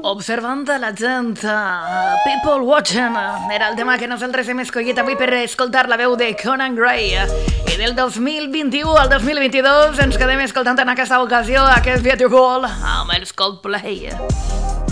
Observant la gent, people watching, era el tema que nosaltres hem escollit avui per escoltar la veu de Conan Gray. I del 2021 al 2022 ens quedem escoltant en aquesta ocasió aquest Beautiful amb els Coldplay.